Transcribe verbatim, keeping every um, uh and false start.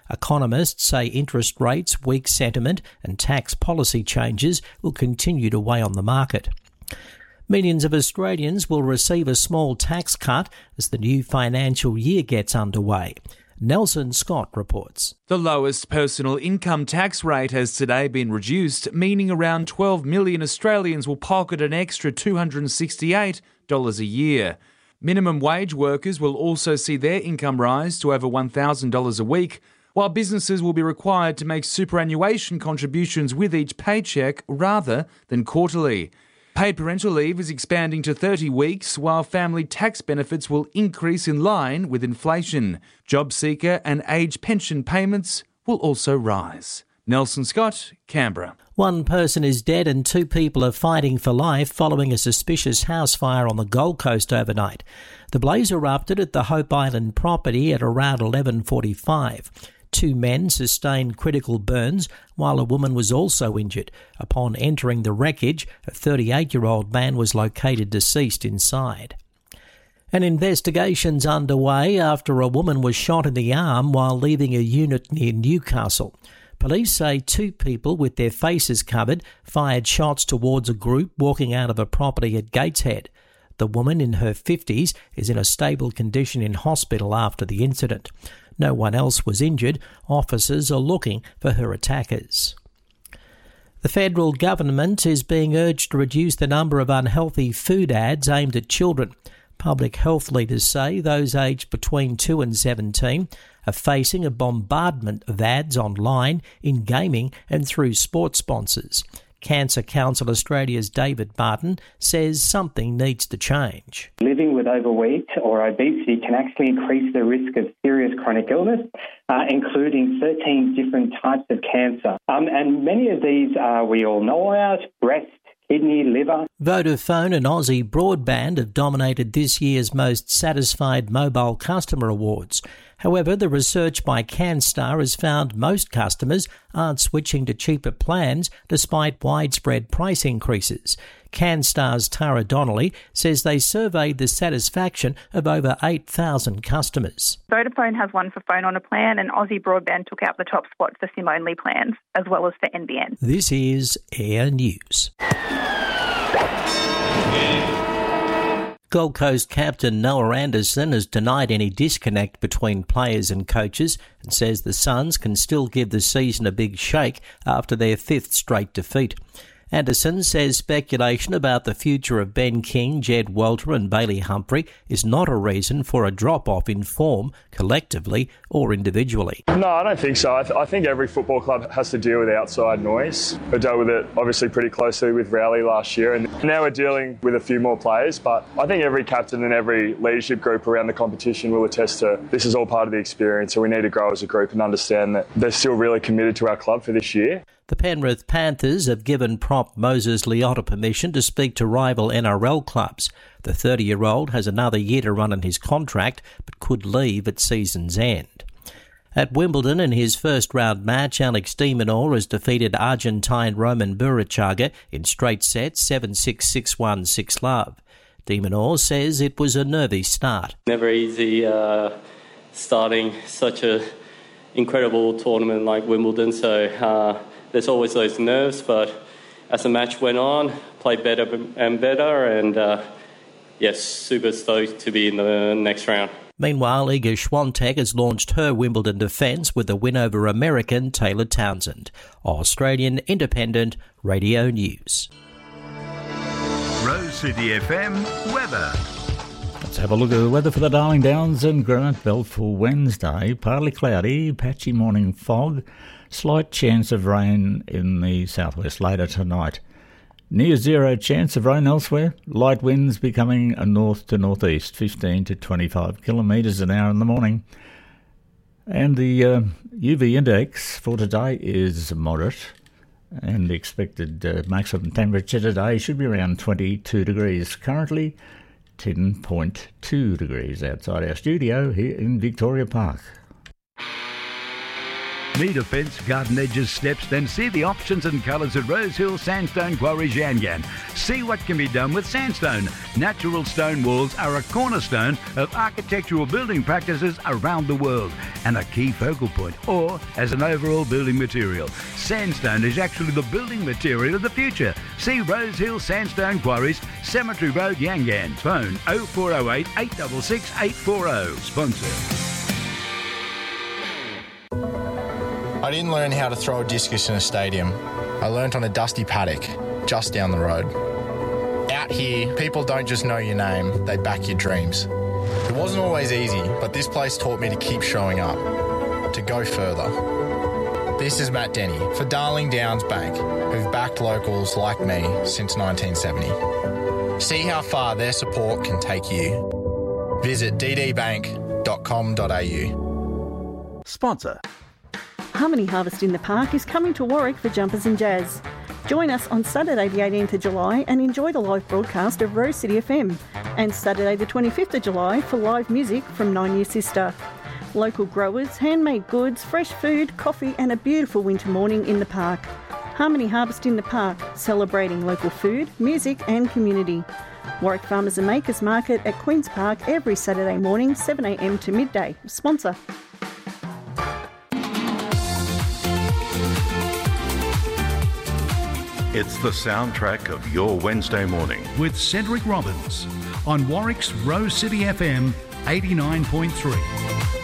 Economists say interest rates, weak sentiment and tax policy changes will continue to weigh on the market. Millions of Australians will receive a small tax cut as the new financial year gets underway. Nelson Scott reports. The lowest personal income tax rate has today been reduced, meaning around twelve million Australians will pocket an extra two hundred sixty-eight dollars a year. Minimum wage workers will also see their income rise to over one thousand dollars a week, while businesses will be required to make superannuation contributions with each paycheck rather than quarterly. Paid parental leave is expanding to thirty weeks, while family tax benefits will increase in line with inflation. Job seeker and age pension payments will also rise. Nelson Scott, Canberra. One person is dead and two people are fighting for life following a suspicious house fire on the Gold Coast overnight. The blaze erupted at the Hope Island property at around eleven forty-five. Two men sustained critical burns, while a woman was also injured. Upon entering the wreckage, a thirty-eight-year-old man was located deceased inside. An investigation's underway after a woman was shot in the arm while leaving a unit near Newcastle. Police say two people with their faces covered fired shots towards a group walking out of a property at Gateshead. The woman in her fifties is in a stable condition in hospital after the incident. No one else was injured. Officers are looking for her attackers. The federal government is being urged to reduce the number of unhealthy food ads aimed at children. Public health leaders say those aged between two and seventeen are facing a bombardment of ads online, in gaming and through sports sponsors. Cancer Council Australia's David Barton says something needs to change. Living with overweight or obesity can actually increase the risk of serious chronic illness, uh, including thirteen different types of cancer. Um, and many of these uh, we all know about: breast, kidney, liver. Vodafone and Aussie Broadband have dominated this year's Most Satisfied Mobile Customer Awards. However, the research by CanStar has found most customers aren't switching to cheaper plans despite widespread price increases. CanStar's Tara Donnelly says they surveyed the satisfaction of over eight thousand customers. Vodafone has one for phone on a plan, and Aussie Broadband took out the top spot for SIM-only plans, as well as for N B N. This is Air News. Gold Coast captain Noah Anderson has denied any disconnect between players and coaches and says the Suns can still give the season a big shake after their fifth straight defeat. Anderson says speculation about the future of Ben King, Jed Walter and Bailey Humphrey is not a reason for a drop-off in form, collectively or individually. No, I don't think so. I, th- I think every football club has to deal with outside noise. We dealt with it obviously pretty closely with Rowley last year, and now we're dealing with a few more players, but I think every captain and every leadership group around the competition will attest to this is all part of the experience, so we need to grow as a group and understand that they're still really committed to our club for this year. The Penrith Panthers have given prop Moses Leota permission to speak to rival N R L clubs. The thirty-year-old has another year to run on his contract, but could leave at season's end. At Wimbledon, in his first-round match, Alex de Minaur has defeated Argentine Roman Burruchaga in straight sets, seven six, six one, six love. De Minaur says it was a nervy start. Never easy uh, starting such a incredible tournament like Wimbledon, so uh, there's always those nerves, but as the match went on, played better and better, and uh, yes, super stoked to be in the next round. Meanwhile, Iga Swiatek has launched her Wimbledon defence with a win over American Taylor Townsend. Australian Independent Radio News. Rose City F M weather. Let's have a look at the weather for the Darling Downs and Granite Belt for Wednesday. Partly cloudy, patchy morning fog, slight chance of rain in the southwest later tonight. Near zero chance of rain elsewhere. Light winds becoming a north to northeast, fifteen to twenty-five kilometres an hour in the morning. And the uh, U V index for today is moderate, and the expected uh, maximum temperature today should be around twenty-two degrees. Currently ten point two degrees outside our studio here in Victoria Park. Need a fence, garden edges, steps? Then see the options and colours at Rosehill Sandstone Quarries Yangan. See what can be done with sandstone. Natural stone walls are a cornerstone of architectural building practices around the world and a key focal point, or as an overall building material. Sandstone is actually the building material of the future. See Rosehill Sandstone Quarries, Cemetery Road, Yangan. Phone oh four oh eight, eight six six, eight four oh. Sponsor. I didn't learn how to throw a discus in a stadium. I learnt on a dusty paddock just down the road. Out here, people don't just know your name, they back your dreams. It wasn't always easy, but this place taught me to keep showing up, to go further. This is Matt Denny for Darling Downs Bank, who've backed locals like me since nineteen seventy. See how far their support can take you. Visit d d bank dot com dot a u. Sponsor. Harmony Harvest in the Park is coming to Warwick for Jumpers and Jazz. Join us on Saturday the eighteenth of July and enjoy the live broadcast of Rose City F M, and Saturday the twenty-fifth of July for live music from Nine Year Sister. Local growers, handmade goods, fresh food, coffee and a beautiful winter morning in the park. Harmony Harvest in the Park, celebrating local food, music and community. Warwick Farmers and Makers Market at Queen's Park every Saturday morning, seven a m to midday. Sponsor. It's the soundtrack of your Wednesday morning. With Cedric Robbins on Warwick's Rose City F M eighty-nine point three.